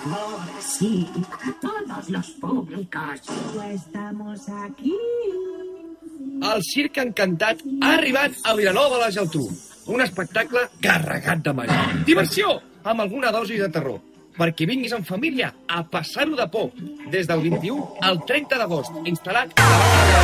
Ahora sí, todos los públicos. Estamos aquí. El Circ Encantat ha arribat a Vilanova de la Geltrú. Un espectacle carregat de màgia. Diversió, amb alguna dosi de terror. Perquè vinguis en família a passar-ho de por. Des del 21 al 30 d'agost, instal·lat a la